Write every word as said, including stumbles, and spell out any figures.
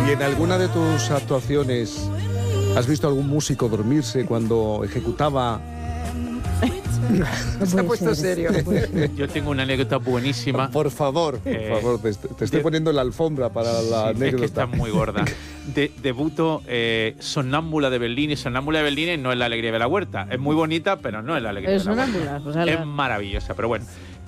¿Y en alguna de tus actuaciones has visto algún músico dormirse cuando ejecutaba? No Se ha puesto serio. No Yo tengo una anécdota buenísima. Por favor, por Eh, favor, te, te estoy de- poniendo en la alfombra para la Sí, anécdota. es que está muy gorda. De, debuto eh, Sonámbula de Berlín, y Sonámbula de Berlín no es la alegría de la huerta. Es muy bonita, pero no es la alegría Es de la sonámbula, huerta. pues, ala. Es maravillosa, pero bueno.